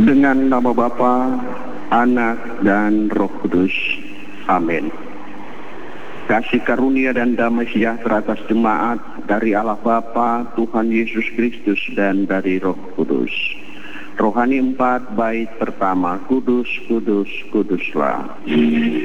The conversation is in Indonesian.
Dengan nama Bapa, Anak, dan Roh Kudus. Amin. Kasih karunia dan damai sejahtera atas jemaat dari Allah Bapa, Tuhan Yesus Kristus, dan dari Roh Kudus. Rohani 4 bait pertama, kudus, kudus, kuduslah.